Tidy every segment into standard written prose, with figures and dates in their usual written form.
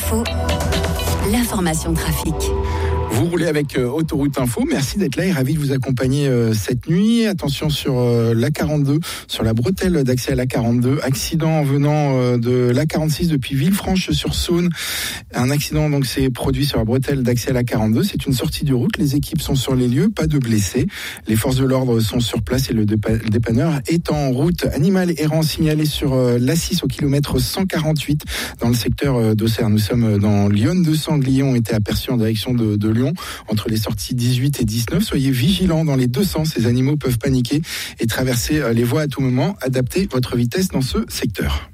Info, l'information trafic. Vous roulez avec Autoroute Info. Merci d'être là et ravi de vous accompagner cette nuit. Attention sur l'A42, sur la bretelle d'accès à l'A42. Accident venant de l'A46 depuis Villefranche-sur-Saône. Un accident donc s'est produit sur la bretelle d'accès à l'A42. C'est une sortie de route. Les équipes sont sur les lieux, pas de blessés. Les forces de l'ordre sont sur place et le dépanneur est en route. Animal errant signalé sur l'A6 au kilomètre 148 dans le secteur d'Auxerre. Nous sommes dans Lyon. 2 sangliers ont été aperçus en direction de Lyon entre les sorties 18 et 19. Soyez vigilants dans les deux sens. Ces animaux peuvent paniquer et traverser les voies à tout moment. Adaptez votre vitesse dans ce secteur.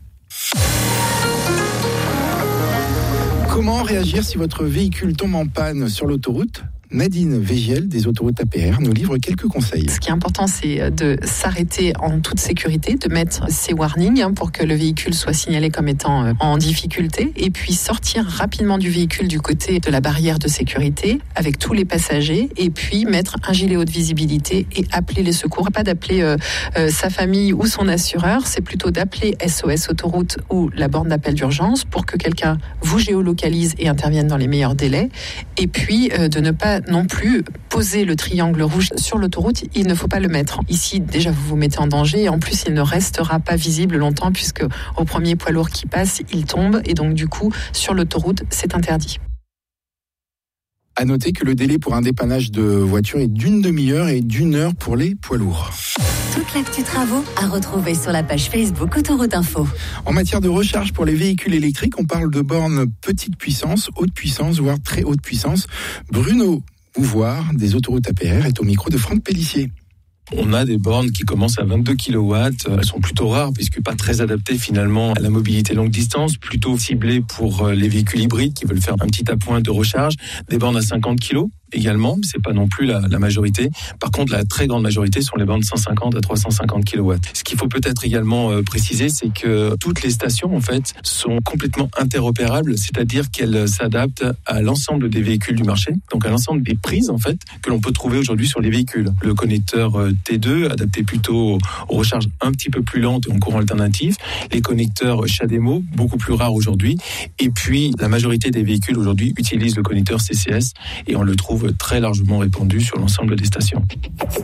Comment réagir si votre véhicule tombe en panne sur l'autoroute ? Nadine Végiel des autoroutes APR nous livre quelques conseils. Ce qui est important, c'est de s'arrêter en toute sécurité, de mettre ces warnings pour que le véhicule soit signalé comme étant en difficulté et puis sortir rapidement du véhicule du côté de la barrière de sécurité avec tous les passagers et puis mettre un gilet haute visibilité et appeler les secours. Pas d'appeler sa famille ou son assureur, c'est plutôt d'appeler SOS Autoroute ou la borne d'appel d'urgence pour que quelqu'un vous géolocalise et intervienne dans les meilleurs délais et puis de ne pas non plus poser le triangle rouge sur l'autoroute, il ne faut pas le mettre. Ici, déjà, vous vous mettez en danger et en plus, il ne restera pas visible longtemps puisque au premier poids lourd qui passe, il tombe et donc du coup, sur l'autoroute, c'est interdit. À noter que le délai pour un dépannage de voiture est d'une demi-heure et d'une heure pour les poids lourds. Toute l'actu travaux à retrouver sur la page Facebook Autoroute Info. En matière de recharge pour les véhicules électriques, on parle de bornes petite puissance, haute puissance, voire très haute puissance. Bruno Bouvoir des autoroutes APR est au micro de Franck Pellissier. On a des bornes qui commencent à 22 kW. Elles sont plutôt rares puisque pas très adaptées finalement à la mobilité longue distance, plutôt ciblées pour les véhicules hybrides qui veulent faire un petit appoint de recharge. Des bornes à 50 kg également, c'est pas non plus la majorité. Par contre, la très grande majorité sont les bornes 150 à 350 kW. Ce qu'il faut peut-être également préciser, c'est que toutes les stations en fait sont complètement interopérables, c'est-à-dire qu'elles s'adaptent à l'ensemble des véhicules du marché, donc à l'ensemble des prises en fait que l'on peut trouver aujourd'hui sur les véhicules. Le connecteur T2 adapté plutôt aux recharges un petit peu plus lentes et en courant alternatif, les connecteurs CHAdeMO beaucoup plus rares aujourd'hui, et puis la majorité des véhicules aujourd'hui utilisent le connecteur CCS et on le trouve très largement répandu sur l'ensemble des stations.